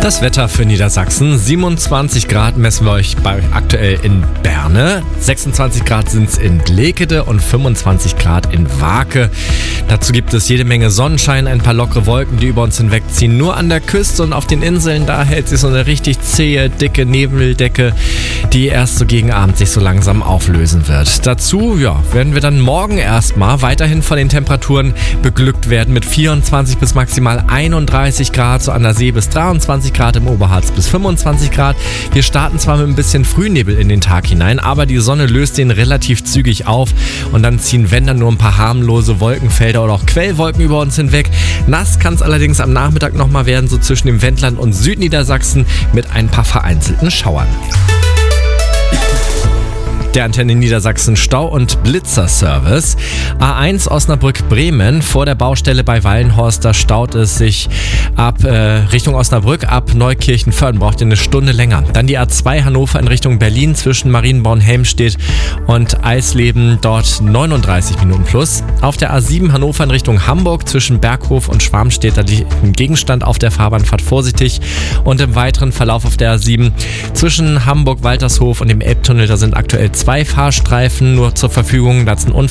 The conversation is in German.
Das Wetter für Niedersachsen. 27 Grad messen wir euch aktuell in Berne. 26 Grad sind es in Glekede und 25 Grad in Wake. Dazu gibt es jede Menge Sonnenschein, ein paar lockere Wolken, die über uns hinwegziehen. Nur an der Küste und auf den Inseln, da hält sich so eine richtig zähe, dicke Nebeldecke, die erst so gegen Abend sich so langsam auflösen wird. Dazu werden wir dann morgen erstmal weiterhin von den Temperaturen beglückt werden mit 24 bis maximal 31 Grad, so an der See bis 23 Grad, im Oberharz bis 25 Grad. Wir starten zwar mit ein bisschen Frühnebel in den Tag hinein, aber die Sonne löst den relativ zügig auf und dann ziehen, wenn dann, nur ein paar harmlose Wolkenfelder oder auch Quellwolken über uns hinweg. Nass kann es allerdings am Nachmittag nochmal werden, so zwischen dem Wendland und Südniedersachsen mit ein paar vereinzelten Schauern. Der Antenne Niedersachsen Stau- und Blitzerservice. A1 Osnabrück-Bremen vor der Baustelle bei Wallenhorst, da staut es sich ab Richtung Osnabrück, ab Neukirchen-Vörden, braucht ihr eine Stunde länger. Dann die A2 Hannover in Richtung Berlin zwischen Marienborn-Helmstedt und Eisleben, dort 39 Minuten plus. Auf der A7 Hannover in Richtung Hamburg zwischen Berghof und Schwarmstedt, da liegt ein Gegenstand auf der Fahrbahn, fahrt vorsichtig. Und im weiteren Verlauf auf der A7 zwischen Hamburg-Waltershof und dem Elbtunnel, da sind aktuell 2 Fahrstreifen nur zur Verfügung. Da ist ein Unfall